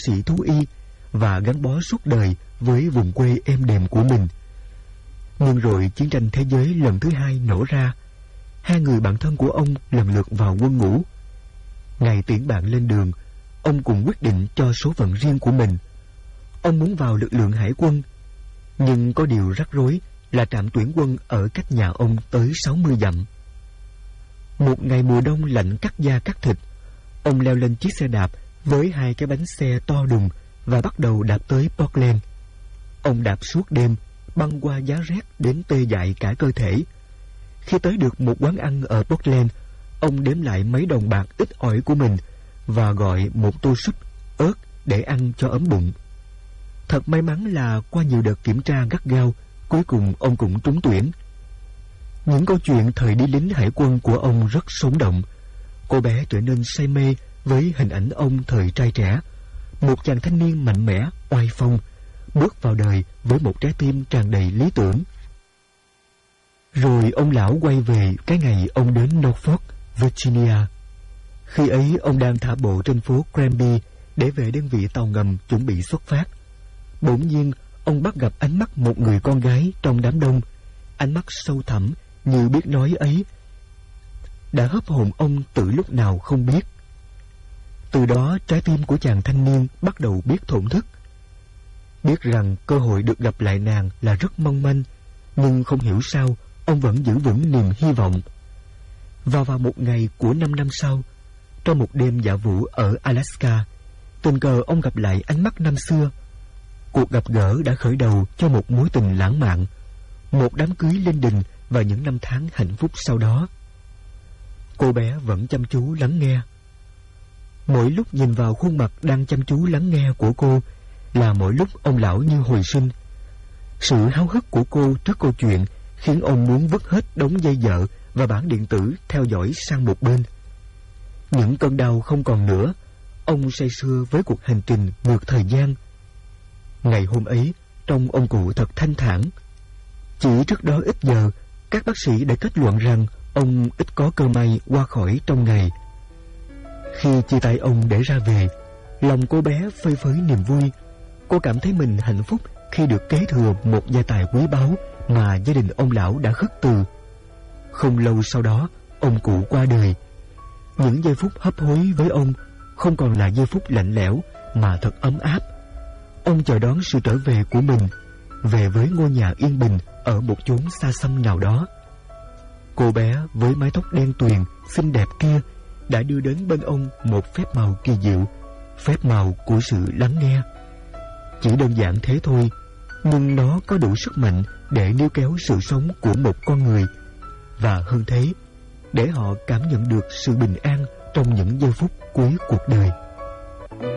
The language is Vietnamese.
sĩ thú y và gắn bó suốt đời với vùng quê êm đềm của mình. Nhưng rồi chiến tranh thế giới lần thứ hai nổ ra. Hai người bạn thân của ông lần lượt vào quân ngũ. Ngày tiễn bạn lên đường, ông cũng quyết định cho số phận riêng của mình. Ông muốn vào lực lượng hải quân, nhưng có điều rắc rối là trạm tuyển quân ở cách nhà ông tới 60 dặm. Một ngày mùa đông lạnh cắt da cắt thịt, ông leo lên chiếc xe đạp với hai cái bánh xe to đùng và bắt đầu đạp tới Portland. Ông đạp suốt đêm, băng qua giá rét đến tê dại cả cơ thể. Khi tới được một quán ăn ở Portland, ông đếm lại mấy đồng bạc ít ỏi của mình và gọi một tô súp ớt để ăn cho ấm bụng. Thật may mắn là qua nhiều đợt kiểm tra gắt gao, cuối cùng ông cũng trúng tuyển. Những câu chuyện thời đi lính hải quân của ông rất sống động. Cô bé trở nên say mê với hình ảnh ông thời trai trẻ, một chàng thanh niên mạnh mẽ, oai phong, bước vào đời với một trái tim tràn đầy lý tưởng. Rồi ông lão quay về cái ngày ông đến Norfolk, Virginia. Khi ấy ông đang thả bộ trên phố Granby để về đơn vị tàu ngầm chuẩn bị xuất phát. Bỗng nhiên ông bắt gặp ánh mắt một người con gái trong đám đông. Ánh mắt sâu thẳm như biết nói ấy đã hấp hồn ông từ lúc nào không biết. Từ đó trái tim của chàng thanh niên bắt đầu biết thổn thức. Biết rằng cơ hội được gặp lại nàng là rất mong manh, nhưng không hiểu sao ông vẫn giữ vững niềm hy vọng. Và vào một ngày của 5 năm sau, trong một đêm dạ vũ ở Alaska, tình cờ ông gặp lại ánh mắt năm xưa. Cuộc gặp gỡ đã khởi đầu cho một mối tình lãng mạn, một đám cưới linh đình và những năm tháng hạnh phúc sau đó. Cô bé vẫn chăm chú lắng nghe. Mỗi lúc nhìn vào khuôn mặt đang chăm chú lắng nghe của cô là mỗi lúc ông lão như hồi sinh. Sự háo hức của cô trước câu chuyện khiến ông muốn vứt hết đống dây dợ và bản điện tử theo dõi sang một bên. Những cơn đau không còn nữa, ông say sưa với cuộc hành trình ngược thời gian. Ngày hôm ấy, trông ông cụ thật thanh thản. Chỉ trước đó ít giờ, các bác sĩ đã kết luận rằng ông ít có cơ may qua khỏi trong ngày. Khi chia tay ông để ra về, lòng cô bé phơi phới niềm vui. Cô cảm thấy mình hạnh phúc khi được kế thừa một gia tài quý báu mà gia đình ông lão đã khất từ. Không lâu sau đó, ông cụ qua đời. Những giây phút hấp hối với ông không còn là giây phút lạnh lẽo mà thật ấm áp. Ông chờ đón sự trở về của mình, về với ngôi nhà yên bình ở một chốn xa xăm nào đó. Cô bé với mái tóc đen tuyền, xinh đẹp kia đã đưa đến bên ông một phép màu kỳ diệu, phép màu của sự lắng nghe. Chỉ đơn giản thế thôi, nhưng nó có đủ sức mạnh để níu kéo sự sống của một con người, và hơn thế, để họ cảm nhận được sự bình an trong những giây phút cuối cuộc đời.